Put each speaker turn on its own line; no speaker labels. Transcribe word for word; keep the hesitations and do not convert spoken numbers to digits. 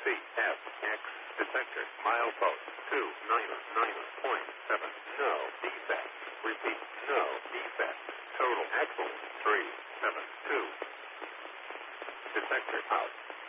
F, X, detector, milepost, two nine nine point seven, no defect. Repeat, no defect. Total axle, three seven two. Detector out.